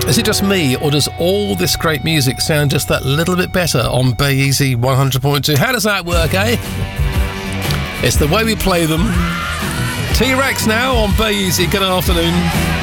Is it just me, or does all this great music sound just that little bit better on Bay Easy 100.2? How does that work, eh? It's the way we play them. T-Rex now on Bay Easy. Good afternoon.